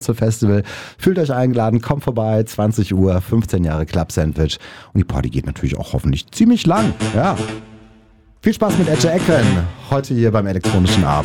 Festival. Fühlt euch eingeladen, kommt vorbei, 20 Uhr, 15 Jahre Club Sandwich. Und die Party geht natürlich auch hoffentlich ziemlich lang. Ja. Viel Spaß mit Ece Ecken heute hier beim elektronischen Abend.